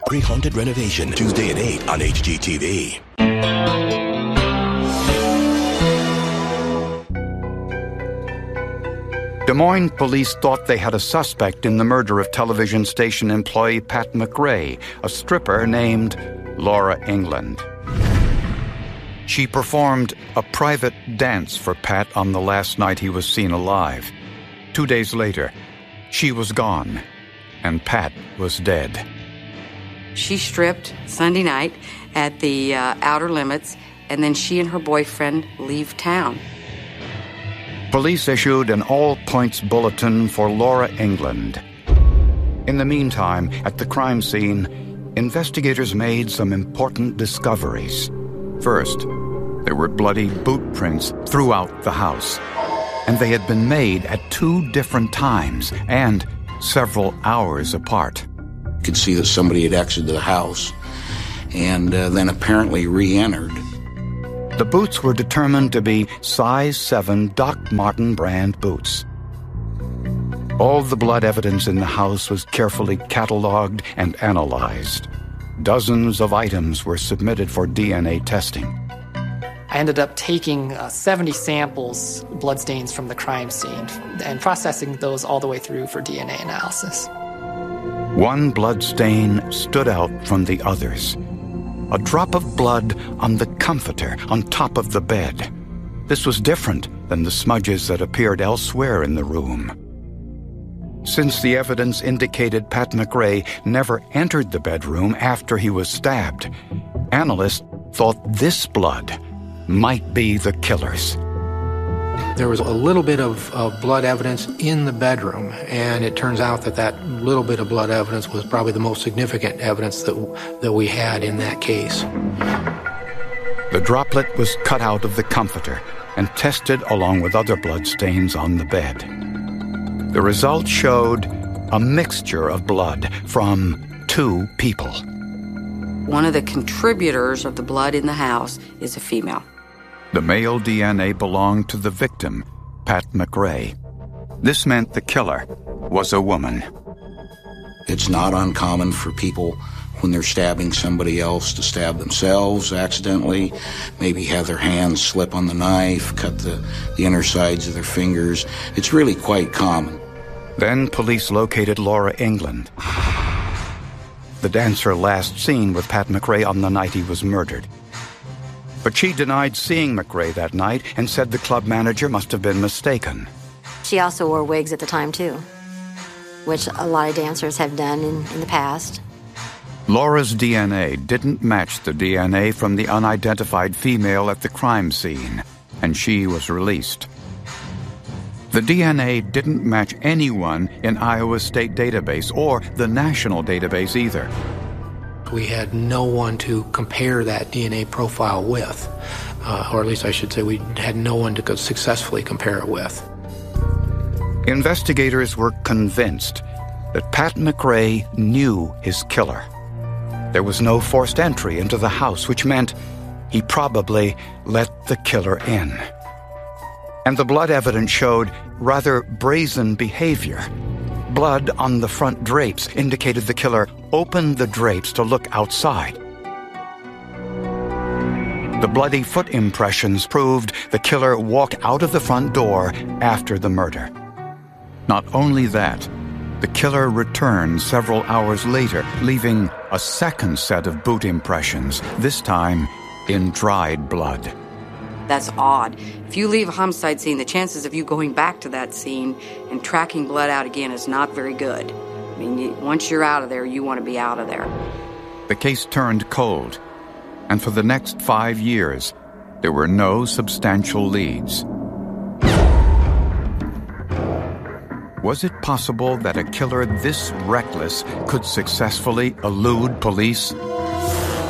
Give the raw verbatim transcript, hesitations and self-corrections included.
Pre-haunted renovation, Tuesday at eight on H G T V. Des Moines police thought they had a suspect in the murder of television station employee Pat McRae, a stripper named Laura England. She performed a private dance for Pat on the last night he was seen alive. Two days later, she was gone, and Pat was dead. She stripped Sunday night at the uh, Outer Limits, and then she and her boyfriend leave town. Police issued an all-points bulletin for Laura England. In the meantime, at the crime scene, investigators made some important discoveries. First, there were bloody boot prints throughout the house, and they had been made at two different times and several hours apart. You could see that somebody had exited the house and uh, then apparently re-entered. The boots were determined to be size seven Doc Marten brand boots. All the blood evidence in the house was carefully cataloged and analyzed. Dozens of items were submitted for D N A testing. I ended up taking uh, seventy samples, bloodstains from the crime scene, and processing those all the way through for D N A analysis. One blood stain stood out from the others. A drop of blood on the comforter on top of the bed. This was different than the smudges that appeared elsewhere in the room. Since the evidence indicated Pat McRae never entered the bedroom after he was stabbed, analysts thought this blood might be the killer's. There was a little bit of, of blood evidence in the bedroom, and it turns out that that little bit of blood evidence was probably the most significant evidence that, that we had in that case. The droplet was cut out of the comforter and tested along with other blood stains on the bed. The results showed a mixture of blood from two people. One of the contributors of the blood in the house is a female. The male D N A belonged to the victim, Pat McRae. This meant the killer was a woman. It's not uncommon for people, when they're stabbing somebody else, to stab themselves accidentally, maybe have their hands slip on the knife, cut the, the inner sides of their fingers. It's really quite common. Then police located Laura England, the dancer last seen with Pat McRae on the night he was murdered. But she denied seeing McRae that night and said the club manager must have been mistaken. She also wore wigs at the time, too, which a lot of dancers have done in, in the past. Laura's D N A didn't match the D N A from the unidentified female at the crime scene, and she was released. The D N A didn't match anyone in Iowa State database or the national database either. We had no one to compare that D N A profile with, uh, or at least I should say we had no one to go successfully compare it with. Investigators were convinced that Pat McRae knew his killer. There was no forced entry into the house, which meant he probably let the killer in. And the blood evidence showed rather brazen behavior. Blood on the front drapes indicated the killer opened the drapes to look outside. The bloody foot impressions proved the killer walked out of the front door after the murder. Not only that, the killer returned several hours later, leaving a second set of boot impressions, this time in dried blood. That's odd. If you leave a homicide scene, the chances of you going back to that scene and tracking blood out again is not very good. I mean, you, once you're out of there, you want to be out of there. The case turned cold, and for the next five years, there were no substantial leads. Was it possible that a killer this reckless could successfully elude police?